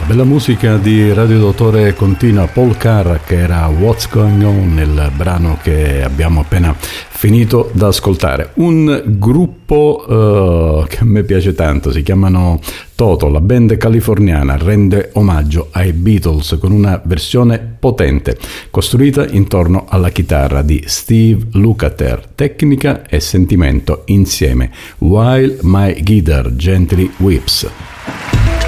Bella musica di Radio Dottore continua. Paul Carrack era What's Going On nel brano che abbiamo appena finito da ascoltare. Un gruppo che a me piace tanto, si chiamano Toto, la band californiana rende omaggio ai Beatles con una versione potente costruita intorno alla chitarra di Steve Lukather, tecnica e sentimento insieme. While My Guitar Gently Weeps.